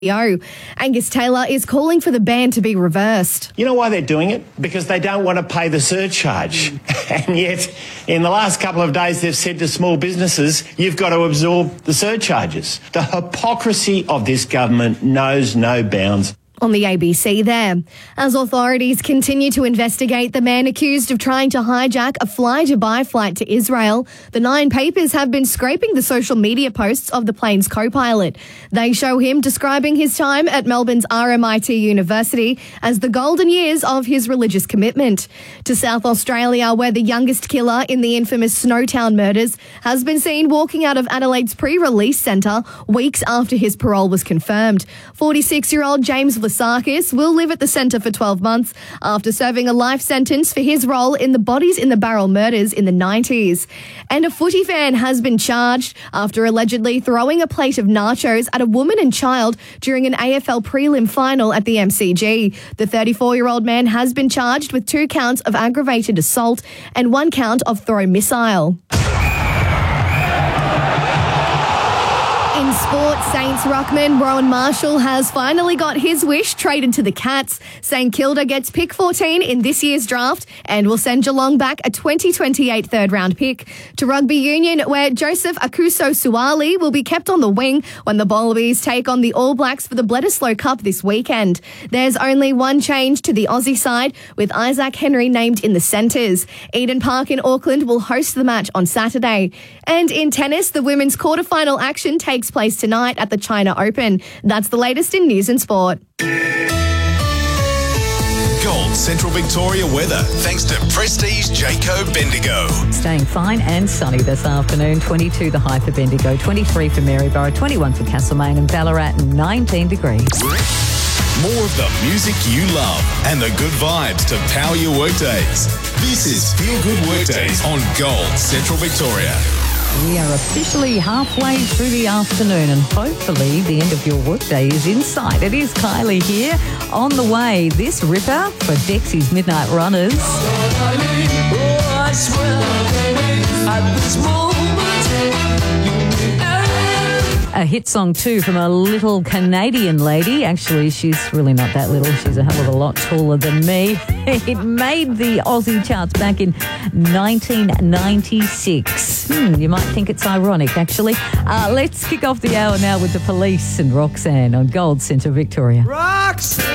Angus Taylor is calling for the ban to be reversed. You know why they're doing it? Because they don't want to pay the surcharge. And yet, in the last couple of days, they've said to small businesses, you've got to absorb the surcharges. The hypocrisy of this government knows no bounds. On the ABC there. As authorities continue to investigate the man accused of trying to hijack a Fly Dubai flight to Israel, the Nine papers have been scraping the social media posts of the plane's co-pilot. They show him describing his time at Melbourne's RMIT University as the golden years of his religious commitment. To South Australia, where the youngest killer in the infamous Snowtown murders has been seen walking out of Adelaide's pre-release centre weeks after his parole was confirmed. 46-year-old James Vlassakis will live at the centre for 12 months after serving a life sentence for his role in the Bodies in the Barrel murders in the 90s. And a footy fan has been charged after allegedly throwing a plate of nachos at a woman and child during an AFL prelim final at the MCG. The 34-year-old man has been charged with 2 counts of aggravated assault and 1 count of throw missile. In sport, Saints ruckman Rowan Marshall has finally got his wish, traded to the Cats. St Kilda gets pick 14 in this year's draft and will send Geelong back a 2028 third-round pick. To rugby union, where Joseph Akuso-Suali will be kept on the wing when the Wallabies take on the All Blacks for the Bledisloe Cup this weekend. There's only one change to the Aussie side, with Isaac Henry named in the centres. Eden Park in Auckland will host the match on Saturday. And in tennis, the women's quarterfinal action takes place tonight at the China Open. That's the latest in news and sport. Gold Central Victoria weather, thanks to Prestige Jayco Bendigo. Staying fine and sunny this afternoon. 22 the high for Bendigo, 23 for Maryborough, 21 for Castlemaine and Ballarat, and 19 degrees. More of the music you love and the good vibes to power your workdays. This is Feel Good Workdays on Gold Central Victoria. We are officially halfway through the afternoon and hopefully the end of your workday is in sight. It is Kylie here. On the way, this ripper for Dexy's Midnight Runners. A hit song too from a little Canadian lady. Actually, she's really not that little. She's a hell of a lot taller than me. It made the Aussie charts back in 1996. You might think it's ironic, actually. Let's kick off the hour now with the Police and Roxanne on Gold Centre Victoria. Roxanne!